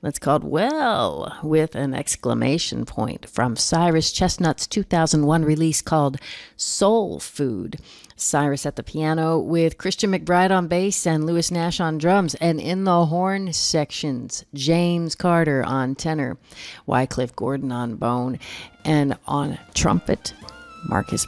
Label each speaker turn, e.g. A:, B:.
A: That's called Well, with an exclamation point, from Cyrus Chestnut's 2001 release called Soul Food. Cyrus at the piano with Christian McBride on bass and Lewis Nash on drums, and in the horn sections, James Carter on tenor, Wycliffe Gordon on bone, and on trumpet, Marcus